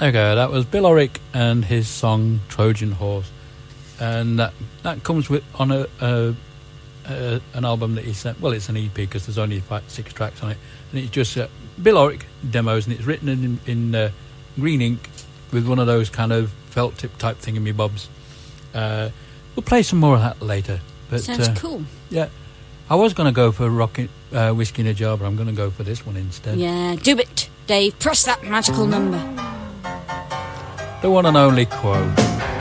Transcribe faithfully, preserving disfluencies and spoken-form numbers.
There you go. That was Bill Orrick and his song Trojan Horse, and that that comes with on a, a, a an album that he sent. Well, it's an E P because there's only five, six tracks on it, and it's just uh, Bill Orrick demos, and it's written in in uh, green ink with one of those kind of felt tip type thingamybobs. Uh, we'll play some more of that later. But, Sounds uh, cool. Yeah, I was going to go for Rocket uh, Whiskey in a Jar, but I'm going to go for this one instead. Yeah, do it, Dave. Press that magical number. The one and only Quo.